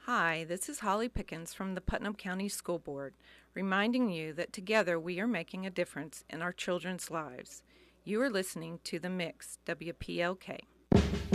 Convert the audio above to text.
Hi, this is Holly Pickens from the Putnam County School Board, reminding you that together we are making a difference in our children's lives. You are listening to The Mix, WPLK.